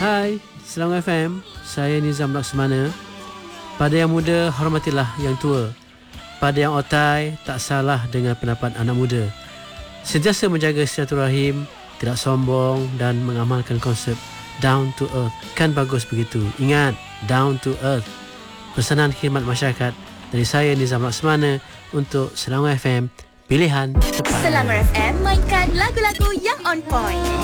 Hai, Selangor FM. Saya Nizam Laksmana. Pada yang muda, hormatilah yang tua. Pada yang otai, tak salah dengan pendapat anak muda. Sentiasa menjaga silaturahim, tidak sombong dan mengamalkan konsep down to earth. Kan bagus begitu. Ingat, down to earth. Pesanan khidmat masyarakat dari saya Nizam Laksmana untuk Selangor FM, pilihan tepat. Selangor FM mainkan lagu-lagu yang on point.